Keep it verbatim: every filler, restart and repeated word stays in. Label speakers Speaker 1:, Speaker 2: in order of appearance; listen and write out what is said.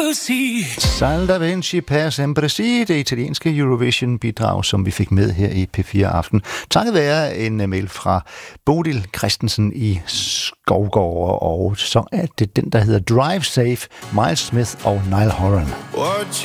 Speaker 1: Sal da Vinci per sempre si, det italienske Eurovision-bidrag, som vi fik med her i P fire Aften. Takket være en mail fra Bodil Christensen i Skovgård, og så er det den, der hedder Drive Safe, Miles Smith og Niall Horan.